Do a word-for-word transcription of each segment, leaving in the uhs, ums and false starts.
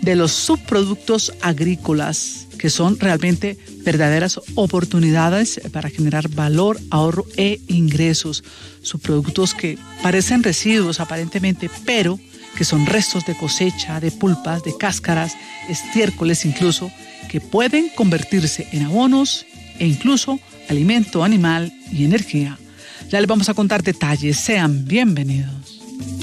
de los subproductos agrícolas, que son realmente verdaderas oportunidades para generar valor, ahorro e ingresos. Subproductos que parecen residuos aparentemente, pero que son restos de cosecha, de pulpas, de cáscaras, estiércoles incluso, que pueden convertirse en abonos e incluso alimento animal y energía. Ya les vamos a contar detalles. Sean bienvenidos.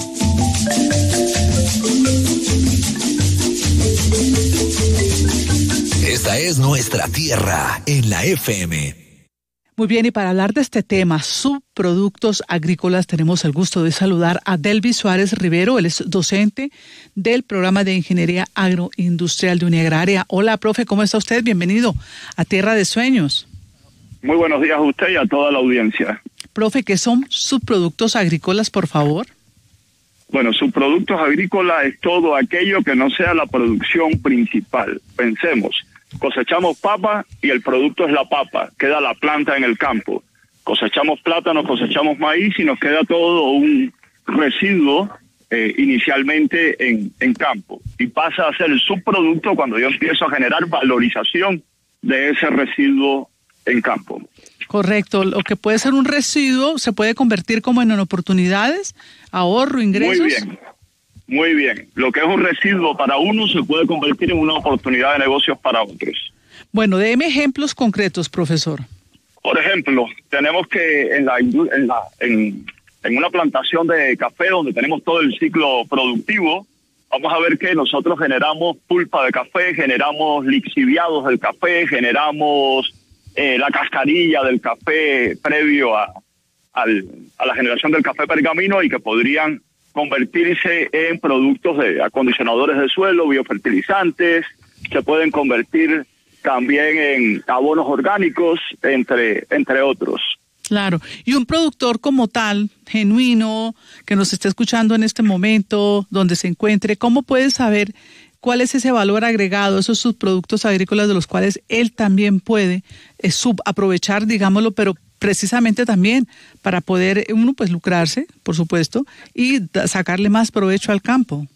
Esta es nuestra tierra en la F M. Muy bien, y para hablar de este tema, subproductos agrícolas, tenemos el gusto de saludar a Delvi Suárez Rivero. Él es docente del programa de Ingeniería Agroindustrial de Uniagraria. Hola, profe, ¿cómo está usted? Bienvenido a Tierra de Sueños. Muy buenos días a usted y a toda la audiencia. Profe, ¿qué son subproductos agrícolas, por favor? Bueno, subproductos agrícolas es todo aquello que no sea la producción principal. Pensemos, cosechamos papa y el producto es la papa, queda la planta en el campo. Cosechamos plátano, cosechamos maíz y nos queda todo un residuo eh, inicialmente en, en campo. Y pasa a ser el subproducto cuando yo empiezo a generar valorización de ese residuo en campo. Correcto, lo que puede ser un residuo se puede convertir como en oportunidades, ahorro, ingresos. Muy bien, muy bien. Lo que es un residuo para uno se puede convertir en una oportunidad de negocios para otros. Bueno, déme ejemplos concretos, profesor. Por ejemplo, tenemos que en la en la en, en una plantación de café donde tenemos todo el ciclo productivo, vamos a ver que nosotros generamos pulpa de café, generamos lixiviados del café, generamos Eh, la cascarilla del café previo a, al, a la generación del café pergamino y que podrían convertirse en productos de acondicionadores de suelo, biofertilizantes, se pueden convertir también en abonos orgánicos, entre, entre otros. Claro, y un productor como tal, genuino, que nos esté escuchando en este momento, donde se encuentre, ¿cómo puede saber cuál es ese valor agregado, esos subproductos agrícolas de los cuales él también puede eh, subaprovechar, digámoslo, pero precisamente también para poder uno pues lucrarse, por supuesto, y da, sacarle más provecho al campo?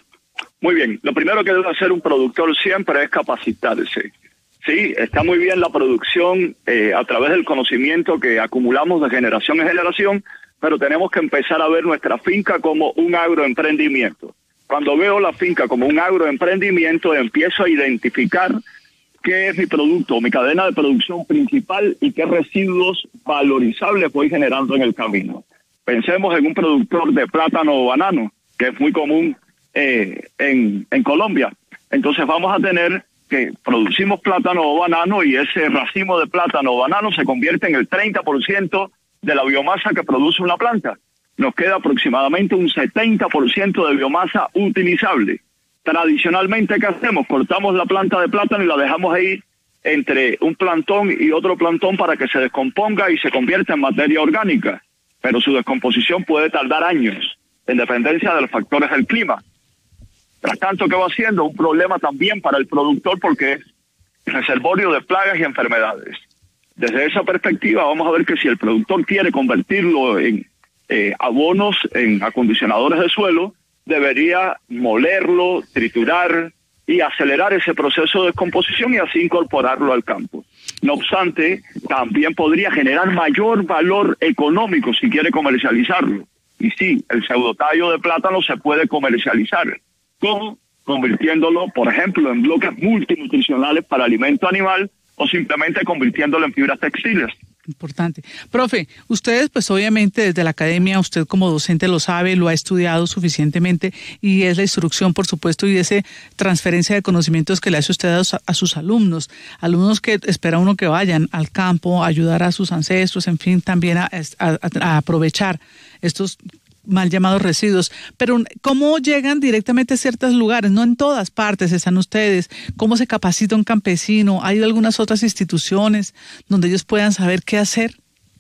Muy bien, lo primero que debe hacer un productor siempre es capacitarse. Sí, está muy bien la producción eh, a través del conocimiento que acumulamos de generación en generación, pero tenemos que empezar a ver nuestra finca como un agroemprendimiento. Cuando veo la finca como un agroemprendimiento, empiezo a identificar qué es mi producto, mi cadena de producción principal y qué residuos valorizables voy generando en el camino. Pensemos en un productor de plátano o banano, que es muy común eh, en, en Colombia. Entonces vamos a tener que producimos plátano o banano y ese racimo de plátano o banano se convierte en el treinta por ciento de la biomasa que produce una planta. Nos queda aproximadamente un setenta por ciento de biomasa utilizable. Tradicionalmente, ¿qué hacemos? Cortamos la planta de plátano y la dejamos ahí entre un plantón y otro plantón para que se descomponga y se convierta en materia orgánica. Pero su descomposición puede tardar años, en dependencia de los factores del clima. Tras tanto, ¿qué va haciendo? Un problema también para el productor porque es reservorio de plagas y enfermedades. Desde esa perspectiva, vamos a ver que si el productor quiere convertirlo en Eh, abonos en acondicionadores de suelo, debería molerlo, triturar y acelerar ese proceso de descomposición y así incorporarlo al campo. No obstante, también podría generar mayor valor económico si quiere comercializarlo. Y sí, el pseudotallo de plátano se puede comercializar. ¿Cómo? Convirtiéndolo, por ejemplo, en bloques multinutricionales para alimento animal o simplemente convirtiéndolo en fibras textiles. Importante. Profe, ustedes pues obviamente desde la academia, usted como docente lo sabe, lo ha estudiado suficientemente y es la instrucción, por supuesto, y esa transferencia de conocimientos que le hace usted a, a sus alumnos, alumnos que espera uno que vayan al campo, a ayudar a sus ancestros, en fin, también a, a, a aprovechar estos mal llamados residuos, pero ¿cómo llegan directamente a ciertos lugares? No en todas partes están ustedes. ¿Cómo se capacita un campesino? ¿Hay algunas otras instituciones donde ellos puedan saber qué hacer?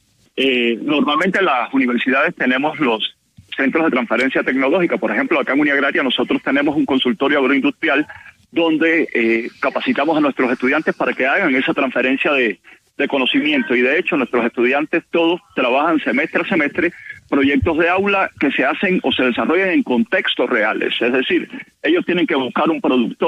Eh, normalmente en las universidades tenemos los centros de transferencia tecnológica. Por ejemplo, acá en Uniagraria nosotros tenemos un consultorio agroindustrial donde eh, capacitamos a nuestros estudiantes para que hagan esa transferencia de, de conocimiento. Y de hecho nuestros estudiantes todos trabajan semestre a semestre proyectos de aula que se hacen o se desarrollan en contextos reales. Es decir, ellos tienen que buscar un productor